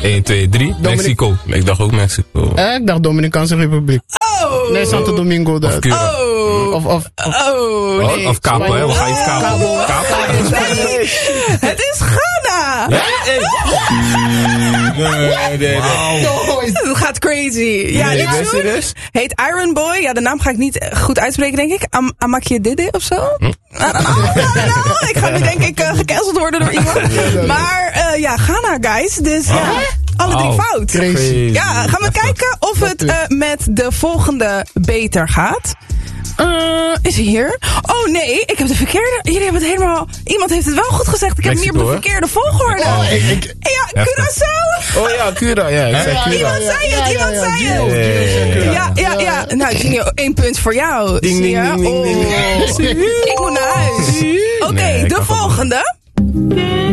1, 2, 3. Mexico. Ik dacht ook Mexico. Ik dacht Dominicaanse Republiek. Oh! Nee, Santo Domingo. Of Cuba. Nee. Of Capo, hè? We gaan iets Capo. Nee. Het is Ghana! Nee. Het gaat crazy. Ja, Nee, die wist je tune dus? heet Iron Boy. Ja, de naam ga ik niet goed uitspreken, denk ik. Amakje Dede of zo? Ik ga nu denk ik gecanceld worden door iemand. Maar ja, Ghana, guys. Dus ja, alle drie fout. Crazy. Ja, gaan we kijken of het met de volgende beter gaat. Is hij hier? Oh nee, ik heb de verkeerde. Jullie hebben het helemaal. Iemand heeft het wel goed gezegd. Ik heb hem hier op de verkeerde volgorde. Ja, Curaçao. Oh ja, Cura. Ja, ik zei Cura. Iemand zei het, iemand zei het. Ja. Nou, Gino, 1 punt voor jou. Ding, Zie je? ding, ding, ding, ding. Ik moet naar huis. Oké, de volgende.